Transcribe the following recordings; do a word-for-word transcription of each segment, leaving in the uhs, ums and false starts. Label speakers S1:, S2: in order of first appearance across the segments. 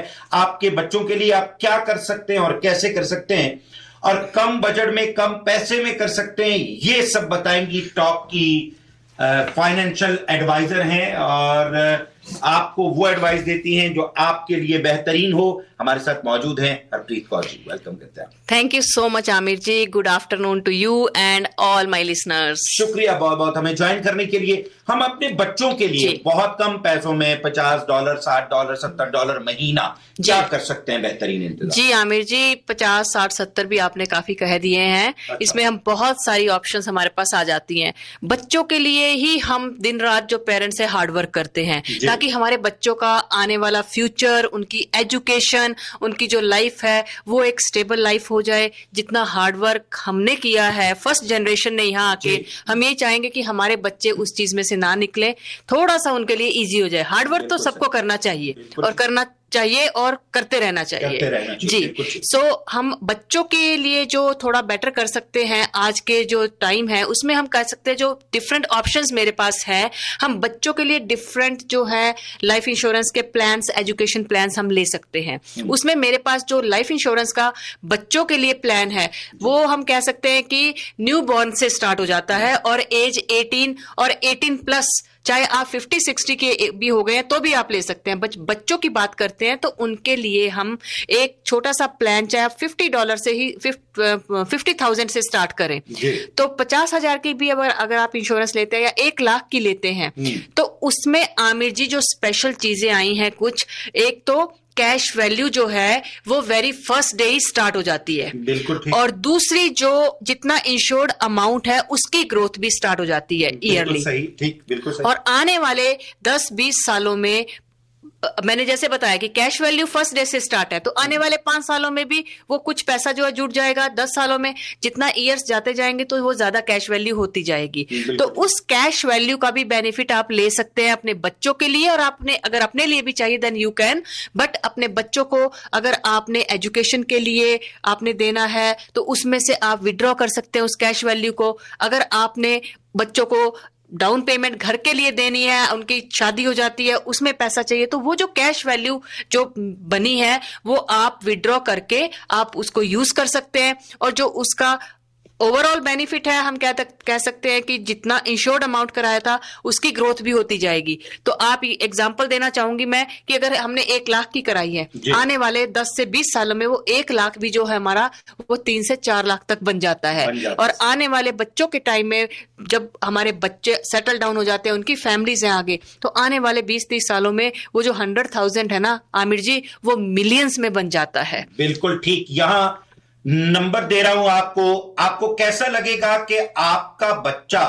S1: आपके बच्चों के लिए आप क्या कर सकते हैं और कैसे कर सकते हैं, और कम बजट में कम पैसे में कर सकते हैं, ये सब बताएंगी टॉप की फाइनेंशियल एडवाइजर हैं, और आपको वो एडवाइस देती हैं जो आपके लिए बेहतरीन हो। हमारे साथ मौजूद हैं हरप्रीत कौर जी, वेलकम करते हैं।
S2: Thank you so much Aamir ji, good afternoon to you and all my listeners.
S1: शुक्रिया बहुत बहुत हमें ज्वाइन करने के लिए। हम अपने बच्चों के लिए बहुत कम पैसों में पचास डॉलर साठ डॉलर सत्तर डॉलर महीना क्या कर सकते हैं बेहतरीन इंतजाम?
S2: जी आमिर जी, पचास साठ सत्तर भी आपने काफी कह दिए हैं। अच्छा। इसमें हम बहुत सारी ऑप्शंस हमारे पास आ जाती हैं। बच्चों के लिए ही हम दिन रात जो पेरेंट्स है हार्ड वर्क करते हैं ताकि हमारे बच्चों का आने वाला फ्यूचर, उनकी एजुकेशन, उनकी जो लाइफ है वो एक स्टेबल लाइफ हो जाए। जितना हार्ड वर्क हमने किया है फर्स्ट जनरेशन ने यहाँ आके, हम ये चाहेंगे कि हमारे बच्चे उस चीज में से ना निकले, थोड़ा सा उनके लिए इजी हो जाए। हार्ड वर्क तो सबको करना चाहिए और करना चाहिए और करते रहना चाहिए, करते रहना चाहिए। जी, सो so, हम बच्चों के लिए जो थोड़ा बेटर कर सकते हैं आज के जो टाइम है उसमें हम कह सकते हैं जो डिफरेंट ऑप्शंस मेरे पास है, हम बच्चों के लिए डिफरेंट जो है लाइफ इंश्योरेंस के प्लान्स, एजुकेशन प्लान्स हम ले सकते हैं। उसमें मेरे पास जो लाइफ इंश्योरेंस का बच्चों के लिए प्लान है वो हम कह सकते हैं कि न्यू बॉर्न से स्टार्ट हो जाता है और एज अठारह और अठारह प्लस, चाहे आप पचास साठ के भी हो गए हैं तो भी आप ले सकते हैं। बच, बच्चों की बात करते हैं तो उनके लिए हम एक छोटा सा प्लान, चाहे आप पचास डॉलर से ही फिफ्टी थाउजेंड से स्टार्ट करें, तो पचास हजार की भी अगर अगर आप इंश्योरेंस लेते हैं या एक लाख की लेते हैं तो उसमें आमिर जी जो स्पेशल चीजें आई हैं कुछ, एक तो कैश वैल्यू जो है वो वेरी फर्स्ट डे ही स्टार्ट हो जाती है, बिल्कुल ठीक। और दूसरी जो जितना इंश्योर्ड अमाउंट है उसकी ग्रोथ भी स्टार्ट हो जाती है ईयरली, सही, ठीक, बिल्कुल सही। और आने वाले दस बीस सालों में मैंने जैसे बताया कि कैश वैल्यू फर्स्ट डे से स्टार्ट है, तो आने वाले पांच सालों में भी वो कुछ पैसा जो है जुट जाएगा। दस सालों में जितना ईयर्स जाते जाएंगे तो वो ज्यादा कैश वैल्यू होती जाएगी। तो उस कैश वैल्यू का भी बेनिफिट आप ले सकते हैं अपने बच्चों के लिए, और आपने अगर अपने लिए भी चाहिए देन यू कैन, बट अपने बच्चों को अगर आपने एजुकेशन के लिए आपने देना है तो उसमें से आप विड्रॉ कर सकते हैं उस कैश वैल्यू को। अगर आपने बच्चों को डाउन पेमेंट घर के लिए देनी है, उनकी शादी हो जाती है उसमें पैसा चाहिए, तो वो जो कैश वैल्यू जो बनी है वो आप विड्रॉ करके आप उसको यूज कर सकते हैं। और जो उसका ओवरऑल बेनिफिट है हम क्या तक कह सकते हैं कि जितना इंश्योर्ड अमाउंट कराया था उसकी ग्रोथ भी होती जाएगी। तो आप एग्जांपल देना चाहूंगी मैं कि अगर हमने एक लाख की कराई है, आने वाले दस से बीस सालों में वो एक लाख भी जो है हमारा वो तीन से चार लाख तक बन जाता है। बन जाता और आने वाले बच्चों के टाइम में जब हमारे बच्चे सेटल डाउन हो जाते हैं, उनकी फैमिलीज हैं आगे, तो आने वाले बीस तीस सालों में वो जो हंड्रेड थाउजेंड है ना आमिर जी, वो मिलियंस में बन जाता है।
S1: बिल्कुल ठीक। यहाँ नंबर दे रहा हूं आपको, आपको कैसा लगेगा कि आपका बच्चा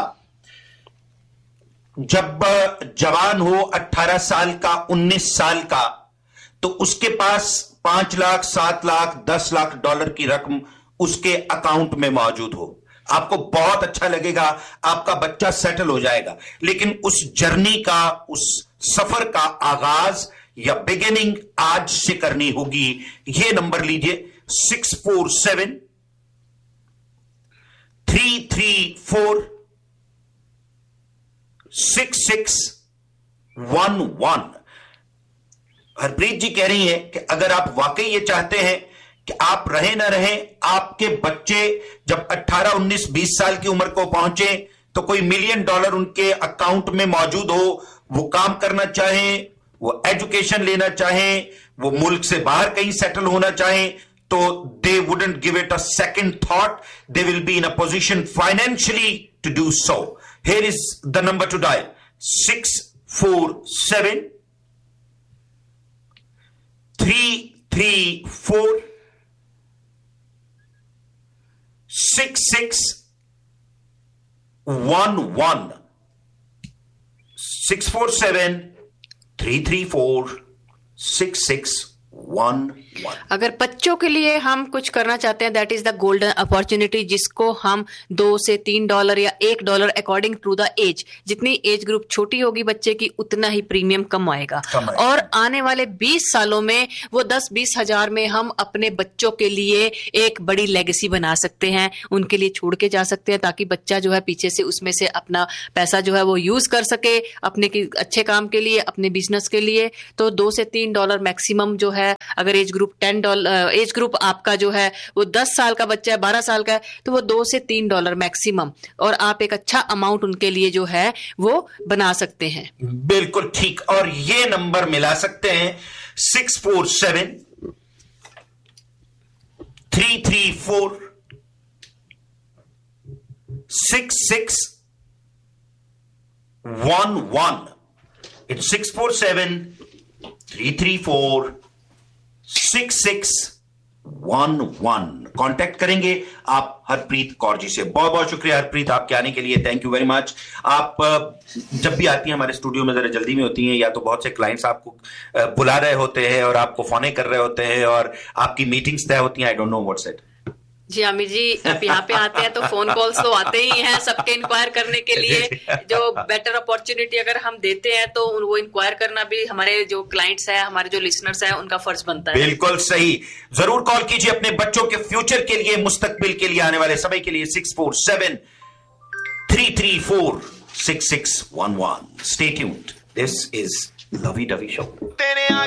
S1: जब जवान हो, अठारह साल का, उन्नीस साल का, तो उसके पास पांच लाख सात लाख दस लाख डॉलर की रकम उसके अकाउंट में मौजूद हो। आपको बहुत अच्छा लगेगा, आपका बच्चा सेटल हो जाएगा। लेकिन उस जर्नी का, उस सफर का आगाज या बिगिनिंग आज से करनी होगी। यह नंबर लीजिए, six four seven three three four six six one one. Harpreet जी कह रही हैं कि अगर आप वाकई ये चाहते हैं कि आप रहे ना रहे, आपके बच्चे जब अठारह उन्नीस बीस साल की उम्र को पहुंचे तो कोई मिलियन डॉलर उनके अकाउंट में मौजूद हो, वो काम करना चाहें, वो एजुकेशन लेना चाहें, वो मुल्क से बाहर कहीं सेटल होना चाहें, तो they wouldn't give it a second thought. They will be in a position financially to do so. Here is the number to dial: six four seven three three four six six one one. Six four seven three three four six six one.
S2: अगर बच्चों के लिए हम कुछ करना चाहते हैं, that is the golden opportunity, जिसको हम दो से तीन डॉलर या एक dollar according to the age, जितनी एज ग्रुप छोटी होगी बच्चे की उतना ही प्रीमियम कम आएगा। और आने वाले बीस सालों में वो दस बीस हजार में हम अपने बच्चों के लिए एक बड़ी लेगेसी बना सकते हैं, उनके लिए छोड़ के जा सकते हैं, ताकि बच्चा जो है पीछे से उसमें से अपना पैसा जो है वो यूज कर सके अपने अच्छे काम के लिए, अपने बिजनेस के लिए। तो दो से तीन डॉलर मैक्सिमम जो है अगर age group ten dollar age group आपका जो है वो दस साल का बच्चा है, बारह साल का है, तो वो दो से तीन डॉलर मैक्सिमम, और आप एक अच्छा अमाउंट उनके लिए जो है वो बना सकते हैं।
S1: बिल्कुल ठीक। और ये नंबर मिला सकते हैं six four seven three three four six six one one. It's six four seven three three four six six one one. Contact करेंगे आप हरप्रीत कौर जी से। बहुत बहुत शुक्रिया हरप्रीत आपके आने के लिए, थैंक यू वेरी मच। आप जब भी आती हैं हमारे स्टूडियो में जरा जल्दी में होती हैं, या तो बहुत से क्लाइंट्स आपको बुला रहे होते हैं और आपको फोन कर रहे होते हैं और आपकी मीटिंग्स तय होती हैं। I don't know what's it.
S2: जी आमिर जी, आप यहाँ पे आते हैं तो फोन कॉल्स तो आते ही हैं सबके इंक्वायर करने के लिए। जो बेटर अपॉर्चुनिटी अगर हम देते हैं तो वो इंक्वायर करना भी हमारे जो क्लाइंट्स हैं, हमारे जो लिसनर्स हैं, उनका फर्ज बनता है।
S1: बिल्कुल सही। जरूर कॉल कीजिए अपने बच्चों के फ्यूचर के लिए, मुस्तकबिल के लिए, आने वाले समय के लिए। Six four seven three three four six six one one. Stay tuned, this is lovey dovey show.